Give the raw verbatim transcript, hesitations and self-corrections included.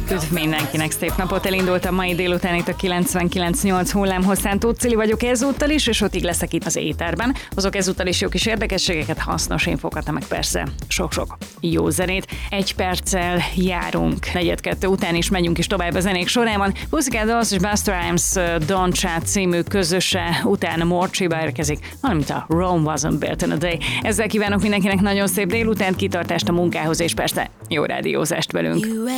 Üdv mindenkinek, szép napot! Elindult a mai délután itt a kilencvenkilenc nyolc hullám hosszán. Tóth Cili vagyok ezúttal is, és ottig leszek itt az éterben. Hozok ezúttal is jó kis érdekességeket, hasznos infókat, meg persze sok-sok jó zenét. Egy perccel járunk, negyed kettő után is megyünk is tovább a zenék sorában. Pussycat Dolls és Busta Rhymes Don't Chat című közöse, utána Morcsiba érkezik, valamint a Rome Wasn't Built in a Day. Ezzel kívánok mindenkinek nagyon szép délutánt, kitartást a munkához, és persze jó rádiózást velünk.